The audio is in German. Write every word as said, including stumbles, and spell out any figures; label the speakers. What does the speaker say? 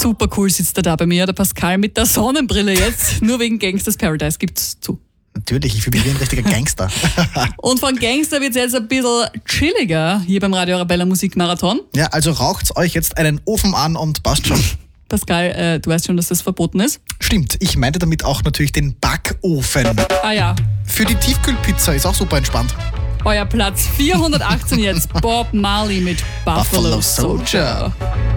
Speaker 1: Super cool sitzt er da bei mir, der Pascal mit der Sonnenbrille jetzt. Nur wegen Gangsters Paradise gibt's zu.
Speaker 2: Natürlich, ich fühle mich wie ein richtiger Gangster.
Speaker 1: Und von Gangster wird's jetzt ein bisschen chilliger hier beim Radio Arabella Musikmarathon.
Speaker 2: Ja, also raucht's euch jetzt einen Ofen an und passt schon.
Speaker 1: Pascal, äh, du weißt schon, dass das verboten ist?
Speaker 2: Stimmt, ich meinte damit auch natürlich den Backofen.
Speaker 1: Ah ja.
Speaker 2: Für die Tiefkühlpizza ist auch super entspannt.
Speaker 1: Euer Platz vierhundertachtzehn jetzt, Bob Marley mit Buffalo,
Speaker 2: Buffalo Soldier.
Speaker 1: Soldier.